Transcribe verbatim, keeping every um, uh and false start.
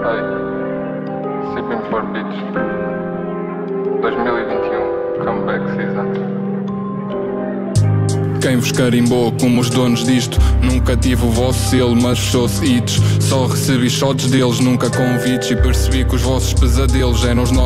Hey, Sipping for Beach dois mil e vinte e um Comeback Season. Quem vos carimbou como os donos disto? Nunca tive o vosso selo, mas fechou-se hits. Só recebi shots deles, nunca convites. E percebi que os vossos pesadelos eram os nossos.